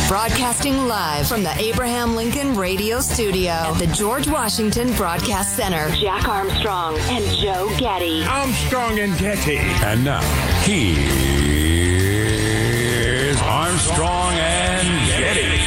Broadcasting live from the Abraham Lincoln Radio Studio at the George Washington Broadcast Center. Jack Armstrong and Joe Getty. Armstrong and Getty. And now, here's Armstrong and Getty.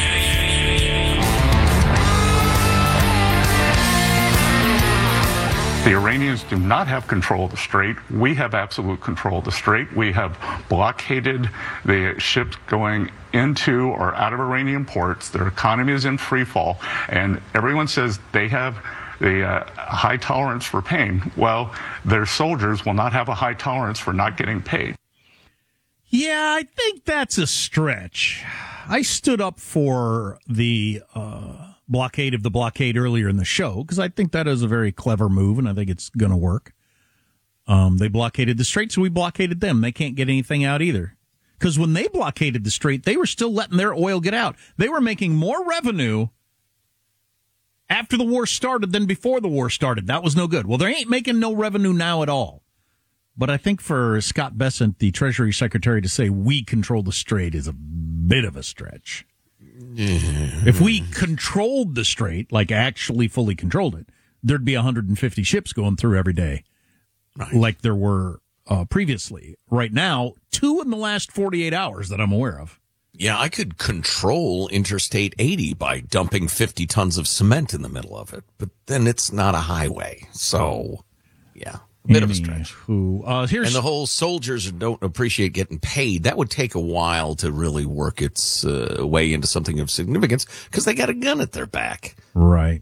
The Iranians do not have control of the strait. We have absolute control of the strait. We have blockaded the ships going into or out of Iranian ports. Their economy is in free fall, and everyone says they have the high tolerance for pain. Well, their soldiers will not have a high tolerance for not getting paid. Yeah, I think that's a stretch. I stood up for the blockade of the blockade earlier in the show because I think that is a very clever move, and I think it's going to work. They blockaded the strait, so we blockaded them. They can't get anything out either. Because when they blockaded the strait, they were still letting their oil get out. They were making more revenue after the war started than before the war started. That was no good. Well, they ain't making no revenue now at all. But I think for Scott Bessent, the Treasury Secretary, to say we control the strait is a bit of a stretch. If we controlled the strait, like actually fully controlled it, there'd be 150 ships going through every day, right, like there were previously. Right now, 2 in the last 48 hours that I'm aware of. Yeah, I could control Interstate 80 by dumping 50 tons of cement in the middle of it, but then it's not a highway. So, yeah. Bit of a stretch. And the whole soldiers don't appreciate getting paid. That would take a while to really work its way into something of significance because they got a gun at their back. Right.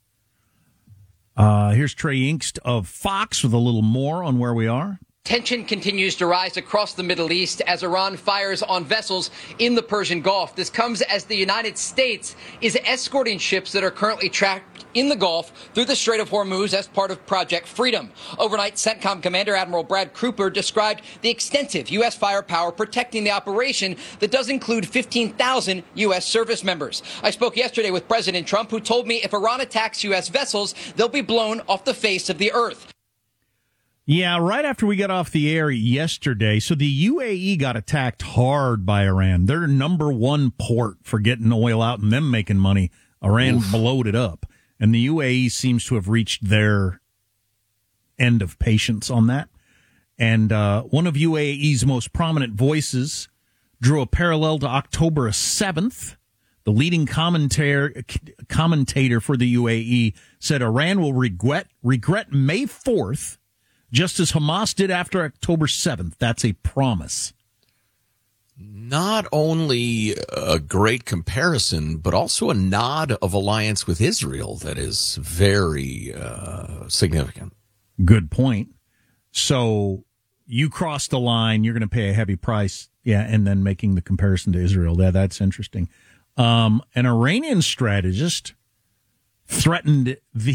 Here's Trey Inkst of Fox with a little more on where we are. Tension continues to rise across the Middle East as Iran fires on vessels in the Persian Gulf. This comes as the United States is escorting ships that are currently trapped in the Gulf through the Strait of Hormuz as part of Project Freedom. Overnight, CENTCOM Commander Admiral Brad Cooper described the extensive U.S. firepower protecting the operation that does include 15,000 U.S. service members. I spoke yesterday with President Trump, who told me if Iran attacks U.S. vessels, they'll be blown off the face of the earth. Yeah, right after we got off the air yesterday, so the UAE got attacked hard by Iran. Their number one port for getting oil out and them making money, Iran blowed it up. And the UAE seems to have reached their end of patience on that. And one of UAE's most prominent voices drew a parallel to October 7th. The leading commentator for the UAE said Iran will regret May 4th, just as Hamas did after October 7th. That's a promise. Not only a great comparison, but also a nod of alliance with Israel that is very significant. Good point. So you cross the line, you're going to pay a heavy price. Yeah, and then making the comparison to Israel. That's interesting. An Iranian strategist threatened the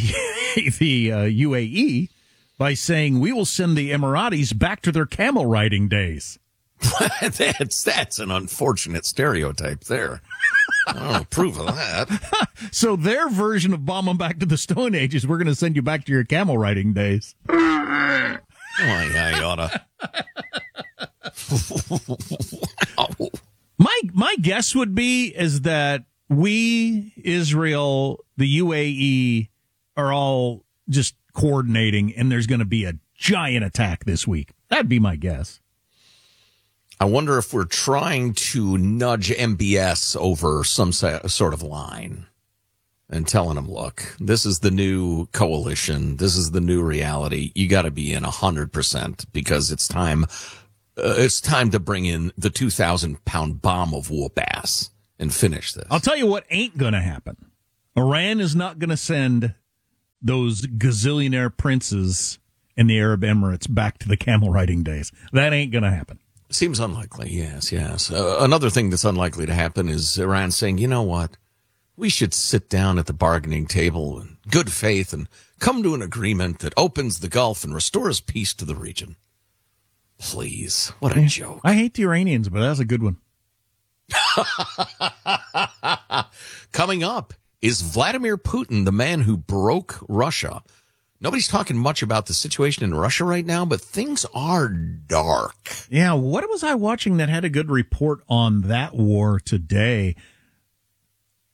UAE by saying, we will send the Emiratis back to their camel riding days. That's an unfortunate stereotype there. I don't approve of that. So their version of bomb them back to the Stone Age is we're going to send you back to your camel riding days. Oh, yeah, you oughta. Wow. My guess would be is that we, Israel, the UAE, are all just coordinating, and there's going to be a giant attack this week. That'd be my guess. I wonder if we're trying to nudge MBS over some sort of line and telling them, look, this is the new coalition. This is the new reality. You got to be in 100% because it's time to bring in the 2,000-pound bomb of whoop ass and finish this. I'll tell you what ain't going to happen. Iran is not going to send those gazillionaire princes in the Arab Emirates back to the camel riding days. That ain't going to happen. Seems unlikely, yes. Another thing that's unlikely to happen is Iran saying, you know what, we should sit down at the bargaining table in good faith and come to an agreement that opens the Gulf and restores peace to the region. Please, what a joke. I hate the Iranians, but that's a good one. Coming up, is Vladimir Putin the man who broke Russia? Nobody's talking much about the situation in Russia right now, but things are dark. Yeah, what was I watching that had a good report on that war today?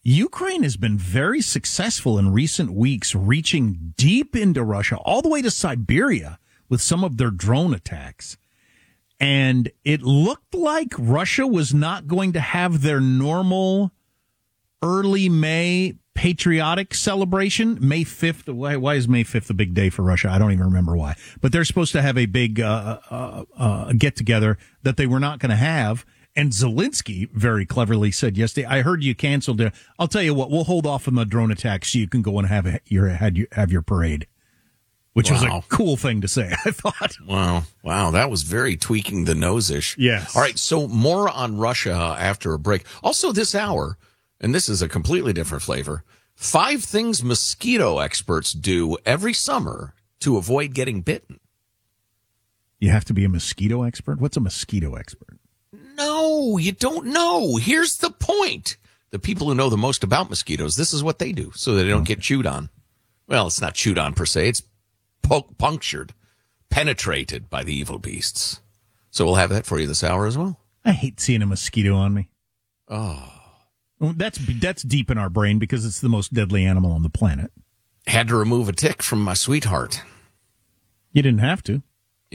Ukraine has been very successful in recent weeks, reaching deep into Russia, all the way to Siberia with some of their drone attacks. And it looked like Russia was not going to have their normal early May patriotic celebration. May 5th. Why is May 5th a big day for Russia? I don't even remember why. But they're supposed to have a big get-together that they were not going to have. And Zelensky very cleverly said yesterday, I heard you canceled it. I'll tell you what, we'll hold off on the drone attacks so you can go and have your parade. Which was a cool thing to say, I thought. Wow, that was very tweaking the nose-ish. Yes. All right, so more on Russia after a break. Also this hour, and this is a completely different flavor, 5 things mosquito experts do every summer to avoid getting bitten. You have to be a mosquito expert? What's a mosquito expert? No, you don't know. Here's the point. The people who know the most about mosquitoes, this is what they do so they don't get chewed on. Well, it's not chewed on per se. It's punctured, penetrated by the evil beasts. So we'll have that for you this hour as well. I hate seeing a mosquito on me. Oh. That's deep in our brain because it's the most deadly animal on the planet. Had to remove a tick from my sweetheart. You didn't have to.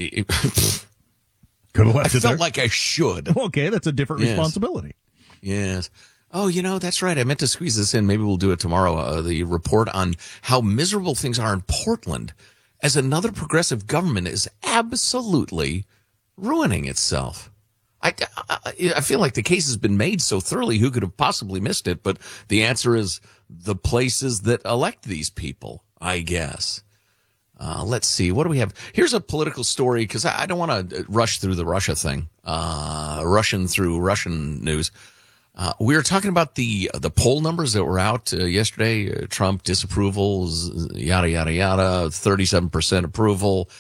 Could have left I it there. felt like I should. Okay, that's a different responsibility. Yes. Oh, that's right. I meant to squeeze this in. Maybe we'll do it tomorrow. The report on how miserable things are in Portland as another progressive government is absolutely ruining itself. I feel like the case has been made so thoroughly, who could have possibly missed it? But the answer is the places that elect these people, I guess. Let's see. What do we have? Here's a political story, because I don't want to rush through the Russia thing, rushing through Russian news. We were talking about the poll numbers that were out yesterday. Trump disapprovals, yada, yada, yada, 37% approval.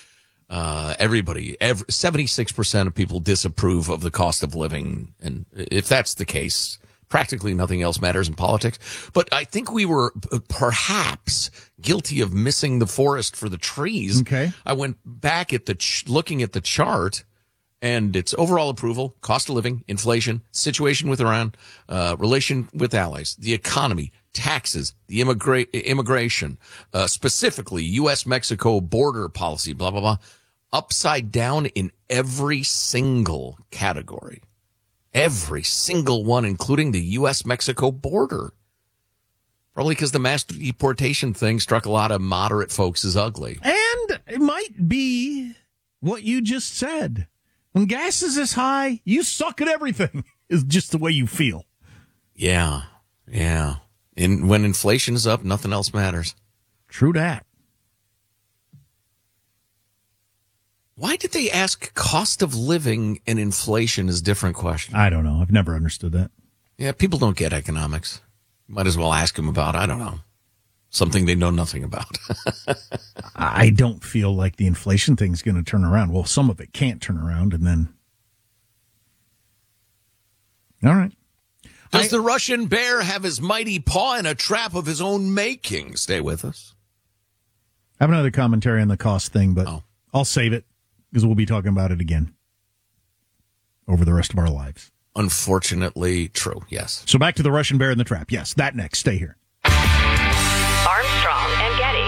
76% of people disapprove of the cost of living. And if that's the case, practically nothing else matters in politics. But I think we were perhaps guilty of missing the forest for the trees. Okay. I went back at looking at the chart, and it's overall approval, cost of living, inflation, situation with Iran, relation with allies, the economy, taxes, the immigration, specifically U.S.-Mexico border policy, blah, blah, blah, upside down in every single category. Every single one, including the U.S.-Mexico border. Probably because the mass deportation thing struck a lot of moderate folks as ugly. And it might be what you just said. When gas is this high, you suck at everything, is just the way you feel. Yeah. And when inflation is up, nothing else matters. True that. Why did they ask cost of living and inflation as different questions? I don't know. I've never understood that. Yeah, people don't get economics. Might as well ask them about, I don't know, something they know nothing about. I don't feel like the inflation thing's going to turn around. Well, some of it can't turn around, and then... All right. Does the Russian bear have his mighty paw in a trap of his own making? Stay with us. I have another commentary on the cost thing, but I'll save it because we'll be talking about it again over the rest of our lives. Unfortunately, true, yes. So back to the Russian bear in the trap. Yes, that next. Stay here. Armstrong and Getty.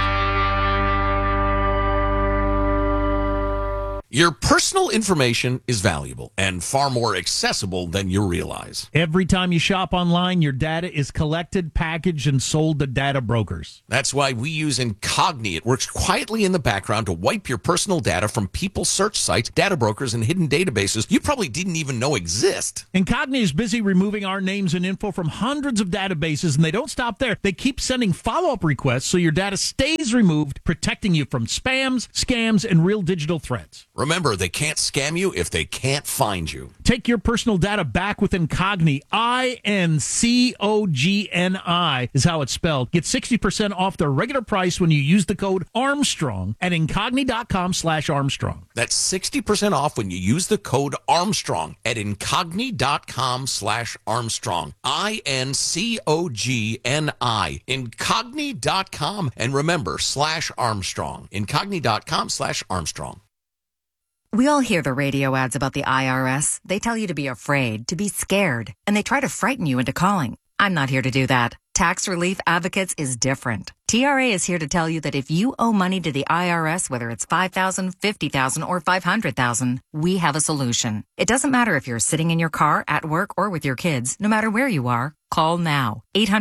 Your personal information is valuable and far more accessible than you realize. Every time you shop online, your data is collected, packaged, and sold to data brokers. That's why we use Incogni. It works quietly in the background to wipe your personal data from people search sites, data brokers, and hidden databases you probably didn't even know exist. Incogni is busy removing our names and info from hundreds of databases, and they don't stop there. They keep sending follow-up requests so your data stays removed, protecting you from spams, scams, and real digital threats. Remember, they can't scam you if they can't find you. Take your personal data back with Incogni. Incogni is how it's spelled. Get 60% off their regular price when you use the code Armstrong at Incogni.com/Armstrong. That's 60% off when you use the code Armstrong at Incogni.com/Armstrong. INCOGNI. Incogni.com. And remember, /Armstrong. Incogni.com/Armstrong. We all hear the radio ads about the IRS. They tell you to be afraid, to be scared, and they try to frighten you into calling. I'm not here to do that. Tax Relief Advocates is different. TRA is here to tell you that if you owe money to the IRS, whether it's $5,000, $50,000, or $500,000, we have a solution. It doesn't matter if you're sitting in your car, at work, or with your kids. No matter where you are, call now.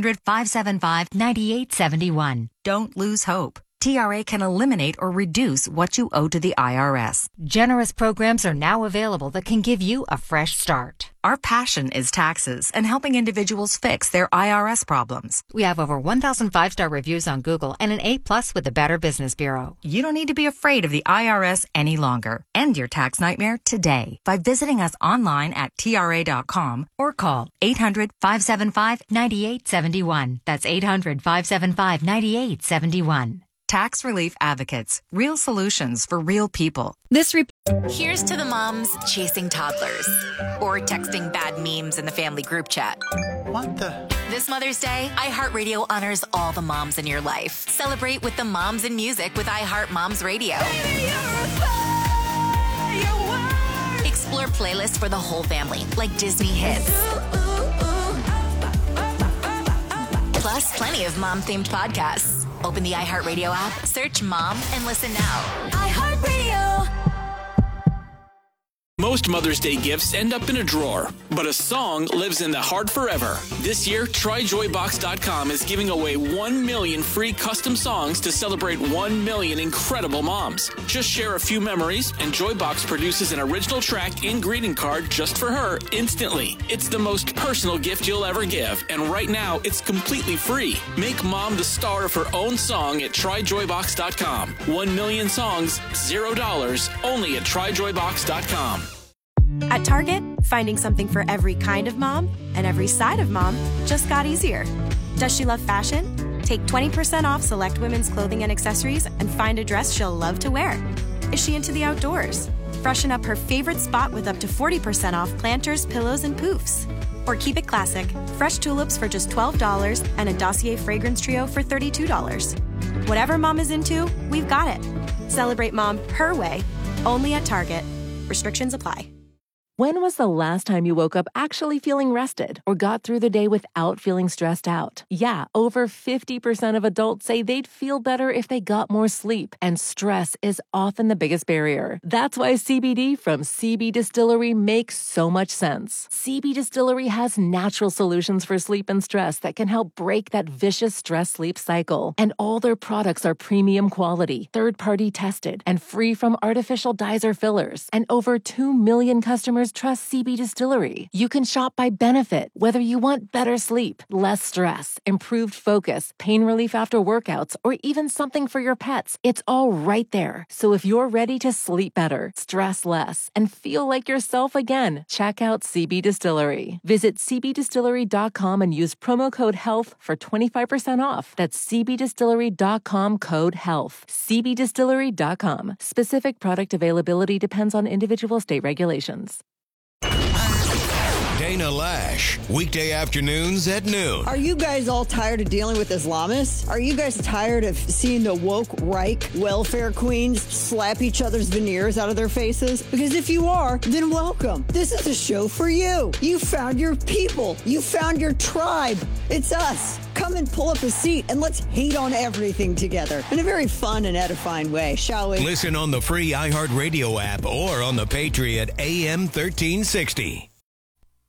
800-575-9871. Don't lose hope. TRA can eliminate or reduce what you owe to the IRS. Generous programs are now available that can give you a fresh start. Our passion is taxes and helping individuals fix their IRS problems. We have over 1,000 5-star reviews on Google and an A+ with the Better Business Bureau. You don't need to be afraid of the IRS any longer. End your tax nightmare today by visiting us online at TRA.com or call 800-575-9871. That's 800-575-9871. Tax Relief Advocates. Real solutions for real people. Here's to the moms chasing toddlers or texting bad memes in the family group chat. What the? This Mother's Day, iHeartRadio honors all the moms in your life. Celebrate with the moms in music with iHeart Moms Radio. Explore playlists for the whole family, like Disney hits. Plus, plenty of mom-themed podcasts. Open the iHeartRadio app, search Mom, and listen now. iHeartRadio. Most Mother's Day gifts end up in a drawer, but a song lives in the heart forever. This year, TryJoyBox.com is giving away 1 million free custom songs to celebrate 1 million incredible moms. Just share a few memories, and Joybox produces an original track and greeting card just for her instantly. It's the most personal gift you'll ever give, and right now, it's completely free. Make mom the star of her own song at TryJoyBox.com. 1 million songs, $0, only at TryJoyBox.com. At Target, finding something for every kind of mom and every side of mom just got easier. Does she love fashion? Take 20% off select women's clothing and accessories and find a dress she'll love to wear. Is she into the outdoors? Freshen up her favorite spot with up to 40% off planters, pillows, and poofs. Or keep it classic, fresh tulips for just $12 and a Dossier fragrance trio for $32. Whatever mom is into, we've got it. Celebrate mom her way, only at Target. Restrictions apply. When was the last time you woke up actually feeling rested or got through the day without feeling stressed out? Yeah, over 50% of adults say they'd feel better if they got more sleep, and stress is often the biggest barrier. That's why CBD from CB Distillery makes so much sense. CB Distillery has natural solutions for sleep and stress that can help break that vicious stress-sleep cycle. And all their products are premium quality, third-party tested, and free from artificial dyes or fillers. And over 2 million customers trust CB Distillery. You can shop by benefit, whether you want better sleep, less stress, improved focus, pain relief after workouts, or even something for your pets. It's all right there. So if you're ready to sleep better, stress less, and feel like yourself again, check out CB Distillery. Visit cbdistillery.com and use promo code HEALTH for 25% off. That's cbdistillery.com code HEALTH. cbdistillery.com. Specific product availability depends on individual state regulations. Dana Lash, weekday afternoons at noon. Are you guys all tired of dealing with Islamists? Are you guys tired of seeing the woke Reich welfare queens slap each other's veneers out of their faces? Because if you are, then welcome. This is a show for you. You found your people. You found your tribe. It's us. Come and pull up a seat and let's hate on everything together in a very fun and edifying way, shall we? Listen on the free iHeartRadio app or on the Patriot AM 1360.